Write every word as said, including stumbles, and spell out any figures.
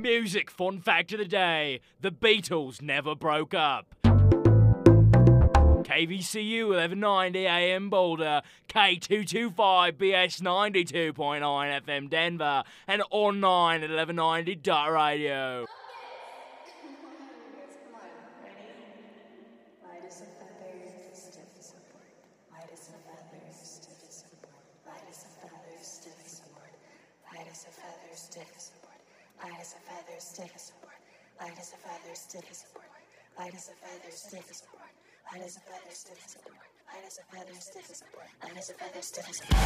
Music fun fact of the day. The Beatles never broke up. K V C U eleven ninety A M Boulder, K two twenty-five B S ninety-two point nine F M Denver, and online at eleven ninety dot radio. Light as a feather, stiff as a board. Light as a feather, stiff as a board. Light as a feather, stiff as a board. Light as a feather, stiff as a board. Light as a feather, stiff as a board. Light as a feather, stiff as a board.